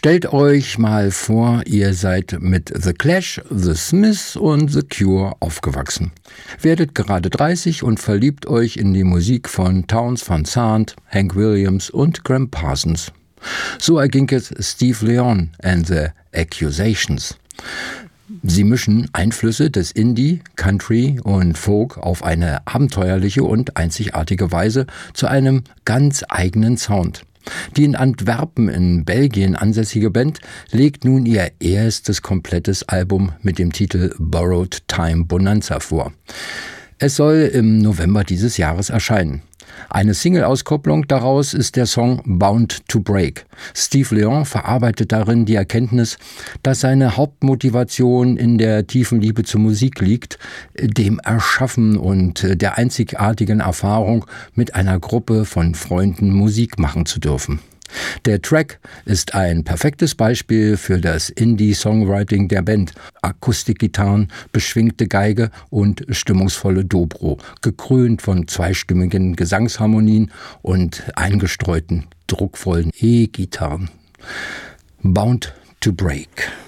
Stellt euch mal vor, ihr seid mit The Clash, The Smiths und The Cure aufgewachsen. Werdet gerade 30 und verliebt euch in die Musik von Townes Van Zandt, Hank Williams und Gram Parsons. So erging es Steve Leon and the Accusations. Sie mischen Einflüsse des Indie, Country und Folk auf eine abenteuerliche und einzigartige Weise zu einem ganz eigenen Sound. Die in Antwerpen in Belgien ansässige Band legt nun ihr erstes komplettes Album mit dem Titel Borrowed Time Bonanza vor. Es soll im November dieses Jahres erscheinen. Eine Single-Auskopplung daraus ist der Song Bound to Break. Steve Leon verarbeitet darin die Erkenntnis, dass seine Hauptmotivation in der tiefen Liebe zur Musik liegt, dem Erschaffen und der einzigartigen Erfahrung, mit einer Gruppe von Freunden Musik machen zu dürfen. Der Track ist ein perfektes Beispiel für das Indie-Songwriting der Band. Akustikgitarren, beschwingte Geige und stimmungsvolle Dobro, gekrönt von zweistimmigen Gesangsharmonien und eingestreuten, druckvollen E-Gitarren. Bound to Break.